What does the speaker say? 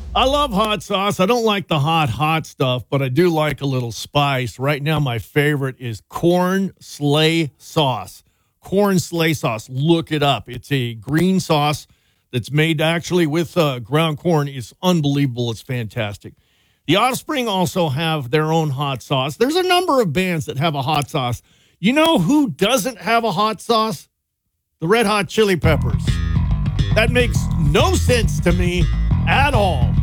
I love hot sauce. I don't like the hot stuff, but I do like a little spice. Right now, my favorite is corn sleigh sauce. Corn sleigh sauce. Look it up. It's a green sauce that's made actually with ground corn. It's unbelievable. It's fantastic. The Offspring also have their own hot sauce. There's a number of bands that have a hot sauce. You know who doesn't have a hot sauce? The Red Hot Chili Peppers. That makes no sense to me at all.